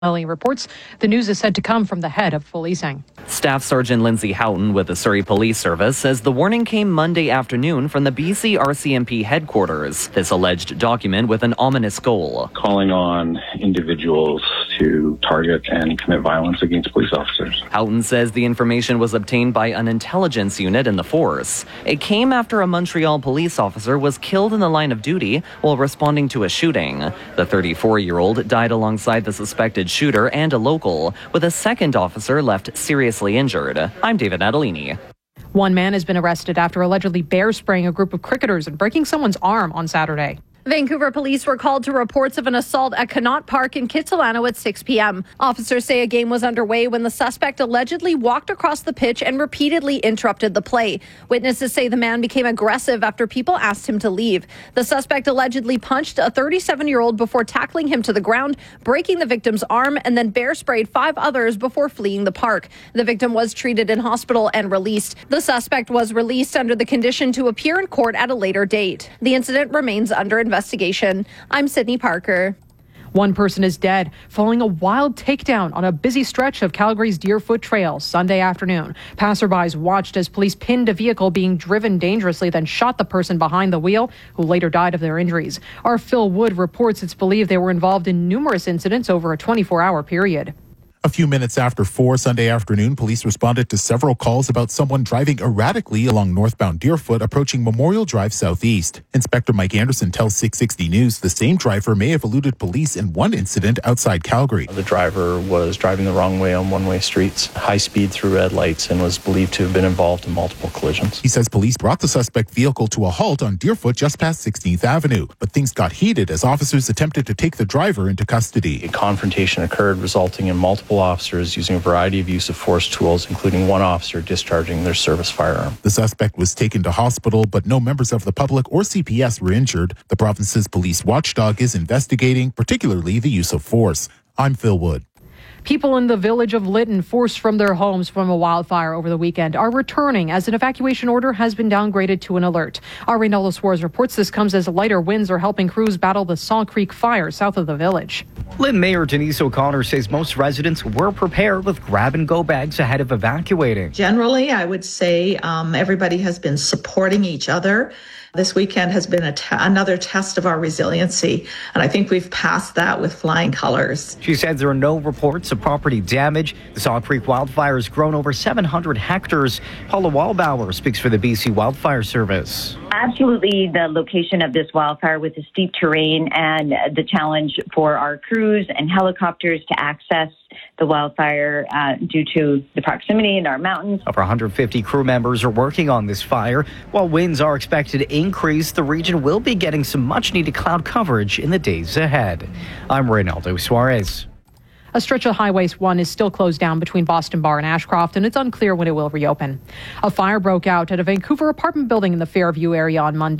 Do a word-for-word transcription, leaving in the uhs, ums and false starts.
Melanie reports the news is said to come from the head of policing. Staff Sergeant Lindsay Houghton with the Surrey Police Service says the warning came Monday afternoon from the B C R C M P headquarters. This alleged document with an ominous goal. Calling on individuals to target and commit violence against police officers. Houghton says the information was obtained by an intelligence unit in the force. It came after a Montreal police officer was killed in the line of duty while responding to a shooting. The thirty-four-year-old died alongside the suspected shooter and a local, with a second officer left seriously injured. I'm David Natalini. One man has been arrested after allegedly bear spraying a group of cricketers and breaking someone's arm on Saturday. Vancouver police were called to reports of an assault at Connaught Park in Kitsilano at six p.m. Officers say a game was underway when the suspect allegedly walked across the pitch and repeatedly interrupted the play. Witnesses say the man became aggressive after people asked him to leave. The suspect allegedly punched a thirty-seven-year-old before tackling him to the ground, breaking the victim's arm, and then bear sprayed five others before fleeing the park. The victim was treated in hospital and released. The suspect was released under the condition to appear in court at a later date. The incident remains under investigation. investigation. I'm Sydney Parker. One person is dead following a wild takedown on a busy stretch of Calgary's Deerfoot Trail Sunday afternoon. Passerbys watched as police pinned a vehicle being driven dangerously, then shot the person behind the wheel, who later died of their injuries. Our Phil Wood reports it's believed they were involved in numerous incidents over a twenty-four hour period. A few minutes after four Sunday afternoon, police responded to several calls about someone driving erratically along northbound Deerfoot approaching Memorial Drive Southeast. Inspector Mike Anderson tells six sixty News the same driver may have eluded police in one incident outside Calgary. The driver was driving the wrong way on one-way streets, high speed through red lights, and was believed to have been involved in multiple collisions. He says police brought the suspect vehicle to a halt on Deerfoot just past sixteenth Avenue, but things got heated as officers attempted to take the driver into custody. A confrontation occurred, resulting in multiple officers using a variety of use of force tools, including one officer discharging their service firearm. The suspect was taken to hospital, but no members of the public or C P S were injured. The province's police watchdog is investigating, particularly the use of force. I'm Phil Wood. People in the village of Lytton, forced from their homes from a wildfire over the weekend, are returning as an evacuation order has been downgraded to an alert. Our Reynaldo Suarez reports this comes as lighter winds are helping crews battle the Saw Creek fire south of the village. Lytton Mayor Denise O'Connor says most residents were prepared with grab-and-go bags ahead of evacuating. Generally, I would say um, everybody has been supporting each other. This weekend has been a te- another test of our resiliency, and I think we've passed that with flying colors. She said there are no reports of property damage. The Saw Creek wildfire has grown over seven hundred hectares. Paula Wallbauer speaks for the B C Wildfire Service. Absolutely, the location of this wildfire with the steep terrain and the challenge for our crews and helicopters to access the wildfire uh, due to the proximity in our mountains. Over one hundred fifty crew members are working on this fire. While winds are expected to increase, the region will be getting some much-needed cloud coverage in the days ahead. I'm Reynaldo Suarez. A stretch of Highway one is still closed down between Boston Bar and Ashcroft, and it's unclear when it will reopen. A fire broke out at a Vancouver apartment building in the Fairview area on Monday.